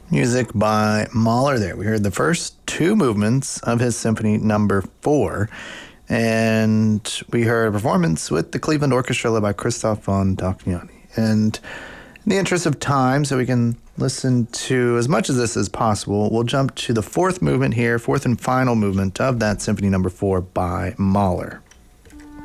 Music by Mahler there. We heard the first two movements of his Symphony Number 4, and we heard a performance with the Cleveland Orchestra led by Christoph von Dohnanyi. And in the interest of time, so we can listen to as much of this as possible, we'll jump to the fourth movement here, fourth and final movement of that Symphony Number 4 by Mahler.